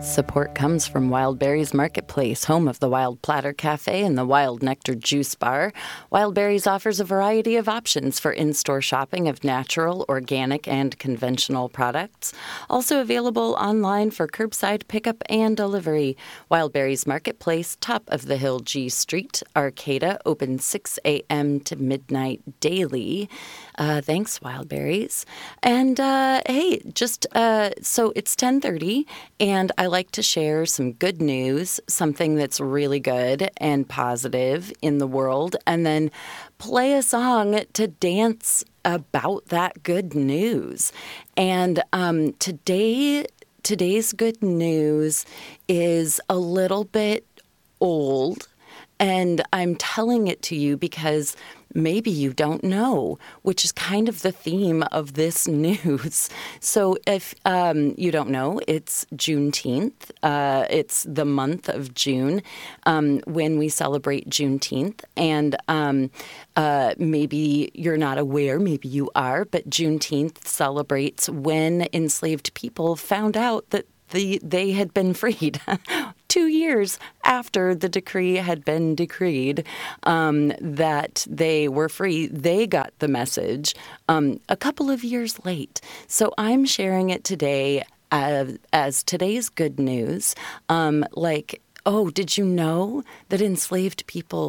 Support comes from Wild Berries Marketplace, home of the Wild Platter Cafe and the Wild Nectar Juice Bar. Wild Berries offers a variety of options for in-store shopping of natural, organic, and conventional products. Also available online for curbside pickup and delivery. Wild Berries Marketplace, top of the hill G Street, Arcata, open 6 a.m. to midnight daily. Thanks, Wild Berries. And hey, so it's 10:30, and I like to share some good news, something that's really good and positive in the world, and then play a song to dance about that good news. And today's good news is a little bit old, and I'm telling it to you because maybe you don't know, which is kind of the theme of this news. So if you don't know, it's Juneteenth. It's the month of June when we celebrate Juneteenth. And maybe you're not aware, maybe you are, but Juneteenth celebrates when enslaved people found out that they had been freed 2 years after the decree had been decreed that they were free. They got the message a couple of years late. So I'm sharing it today as today's good news. Did you know that enslaved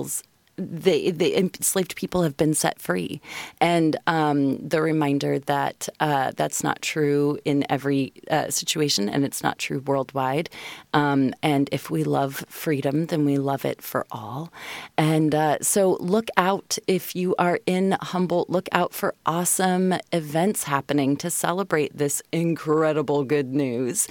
people have been set free, and the reminder that that's not true in every situation, and it's not true worldwide. And if we love freedom, then we love it for all. And so look out if you are in Humboldt. Look out for awesome events happening to celebrate this incredible good news.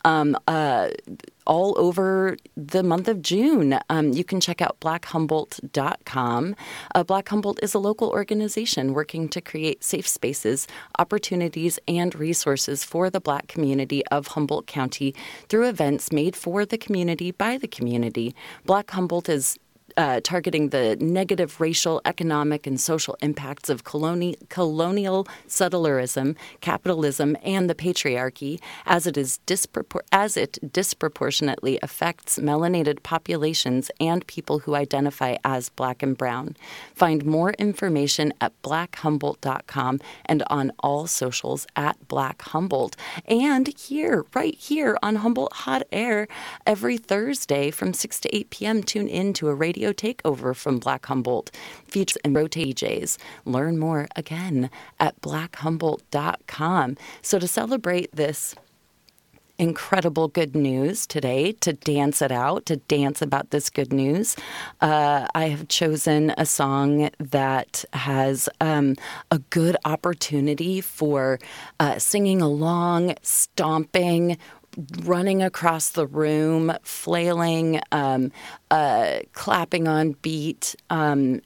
All over the month of June. You can check out blackhumboldt.com. Black Humboldt is a local organization working to create safe spaces, opportunities, and resources for the Black community of Humboldt County through events made for the community by the community. Black Humboldt is targeting the negative racial, economic, and social impacts of colonial settlerism, capitalism, and the patriarchy, as it disproportionately affects melanated populations and people who identify as Black and Brown. Find more information at blackhumboldt.com and on all socials at Black Humboldt. And right here on Humboldt Hot Air, every Thursday from 6 to 8 p.m., tune in to a radio takeover from Black Humboldt, features and rotate DJs. Learn more again at blackhumboldt.com. So to celebrate this incredible good news today, to dance it out, to dance about this good news, I have chosen a song that has a good opportunity for singing along, stomping, running across the room, flailing, clapping on beat, and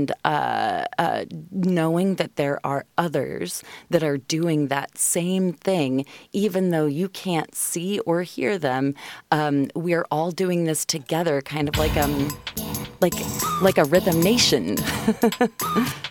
knowing that there are others that are doing that same thing, even though you can't see or hear them. We're all doing this together, kind of like a rhythm nation.